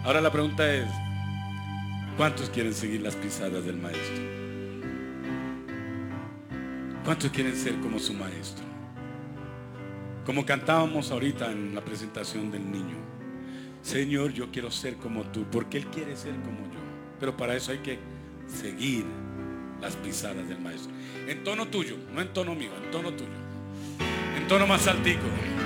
Ahora la pregunta es, ¿cuántos quieren seguir las pisadas del maestro? ¿Cuántos quieren ser como su maestro? Como cantábamos ahorita en la presentación del niño. Señor, yo quiero ser como tú, porque Él quiere ser como yo. Pero para eso hay que seguir las pisadas del maestro. En tono tuyo, no en tono mío, en tono tuyo. En tono más altico.